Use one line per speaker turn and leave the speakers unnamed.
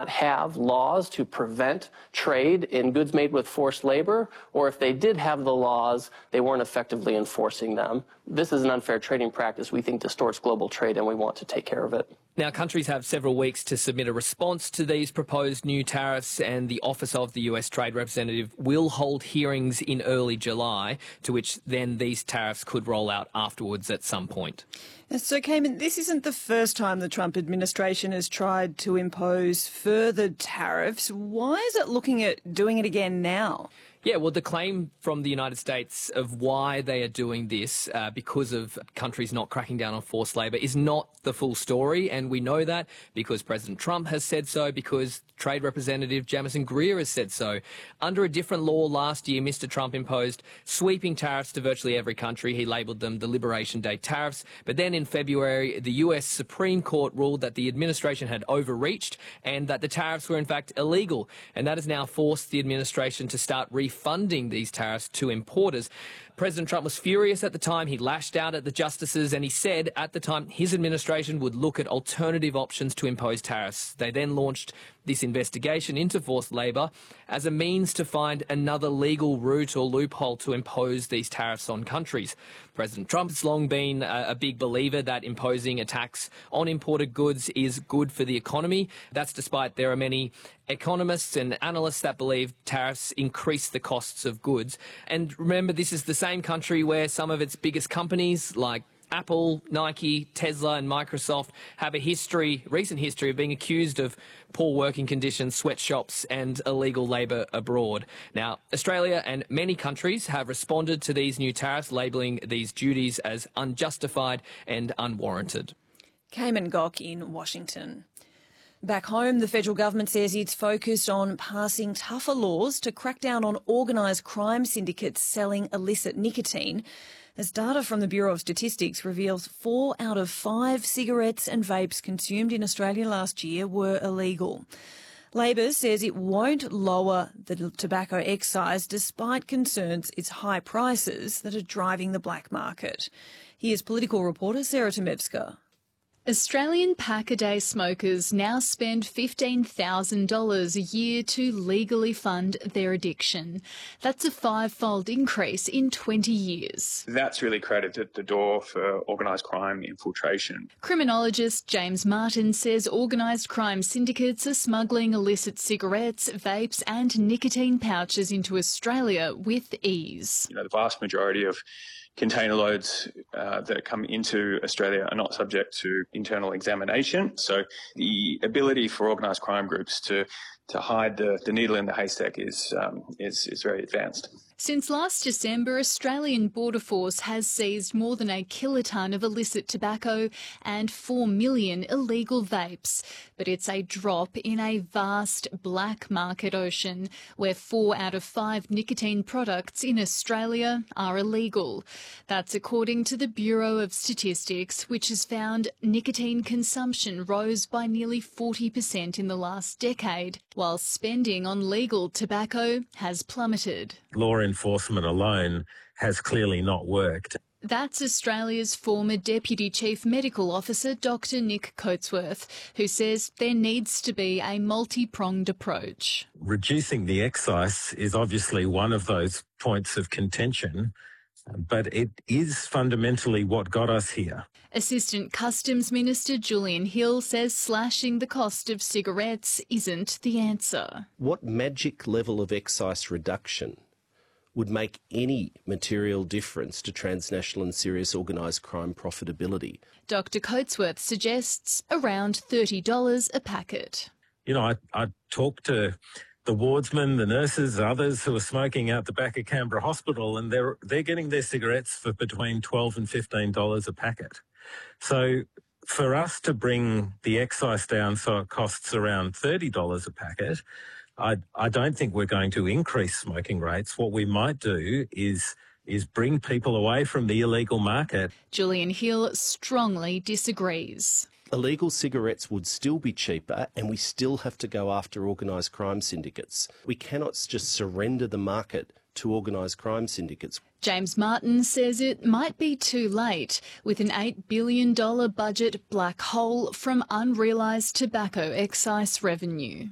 not have laws to prevent trade in goods made with forced labor, or if they did have the laws, they weren't effectively enforcing them. This is an unfair trading practice we think distorts global trade, and we want to take care of it.
Now, countries have several weeks to submit a response to these proposed new tariffs, and the Office of the US Trade Representative will hold hearings in early July, to which then these tariffs could roll out afterwards at some point.
So, Cayman, this isn't the first time the Trump administration has tried to impose further tariffs. Why is it looking at doing it again now?
Yeah, well, the claim from the United States of why they are doing this because of countries not cracking down on forced labour is not the full story, and we know that because President Trump has said so, because Trade Representative Jamieson Greer has said so. Under a different law last year, Mr Trump imposed sweeping tariffs to virtually every country. He labelled them the Liberation Day tariffs. But then in February, the US Supreme Court ruled that the administration had overreached and that the tariffs were in fact illegal. And that has now forced the administration to start refunding these tariffs to importers. President Trump was furious at the time. He lashed out at the justices and he said at the time his administration would look at alternative options to impose tariffs. They then launched this investigation into forced labour as a means to find another legal route or loophole to impose these tariffs on countries. President Trump has long been a big believer that imposing a tax on imported goods is good for the economy. That's despite there are many economists and analysts that believe tariffs increase the costs of goods. And remember, this is the same country where some of its biggest companies like Apple, Nike, Tesla and Microsoft have a recent history of being accused of poor working conditions, sweatshops and illegal labour abroad. Now, Australia and many countries have responded to these new tariffs, labelling these duties as unjustified and unwarranted.
Cayman Gok in Washington. Back home, the federal government says it's focused on passing tougher laws to crack down on organised crime syndicates selling illicit nicotine. As data from the Bureau of Statistics reveals, 4 out of 5 cigarettes and vapes consumed in Australia last year were illegal. Labor says it won't lower the tobacco excise despite concerns it's high prices that are driving the black market. Here's political reporter Sarah Temevska.
Australian pack-a-day smokers now spend $15,000 a year to legally fund their addiction. That's a 5-fold increase in 20 years.
That's really created the door for organised crime infiltration.
Criminologist James Martin says organised crime syndicates are smuggling illicit cigarettes, vapes and nicotine pouches into Australia with ease.
The vast majority of container loads that come into Australia are not subject to internal examination. So the ability for organised crime groups to hide the needle in the haystack is very advanced.
Since last December, Australian Border Force has seized more than a kilotonne of illicit tobacco and 4 million illegal vapes. But it's a drop in a vast black market ocean where 4 out of 5 nicotine products in Australia are illegal. That's according to the Bureau of Statistics, which has found nicotine consumption rose by nearly 40% in the last decade, while spending on legal tobacco has plummeted.
Law enforcement alone has clearly not worked.
That's Australia's former Deputy Chief Medical Officer, Dr Nick Coatsworth, who says there needs to be a multi-pronged approach.
Reducing the excise is obviously one of those points of contention, but it is fundamentally what got us here.
Assistant Customs Minister Julian Hill says slashing the cost of cigarettes isn't the answer.
What magic level of excise reduction would make any material difference to transnational and serious organised crime profitability?
Dr Coatsworth suggests around $30 a packet.
I talked to the wardsmen, the nurses, others who are smoking out the back of Canberra Hospital, and they're getting their cigarettes for between $12 and $15 a packet. So for us to bring the excise down so it costs around $30 a packet, I don't think we're going to increase smoking rates. What we might do is bring people away from the illegal market.
Julian Hill strongly disagrees.
Illegal cigarettes would still be cheaper and we still have to go after organised crime syndicates. We cannot just surrender the market to organised crime syndicates.
James Martin says it might be too late with an $8 billion budget black hole from unrealised tobacco excise revenue.